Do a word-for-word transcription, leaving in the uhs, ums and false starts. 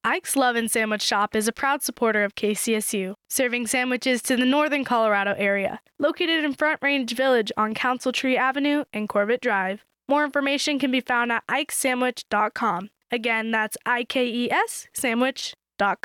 Ike's Love and Sandwich Shop is a proud supporter of K C S U, serving sandwiches to the northern Colorado area. Located in Front Range Village on Council Tree Avenue and Corbett Drive. More information can be found at ikes sandwich dot com. Again, that's I K E S sandwich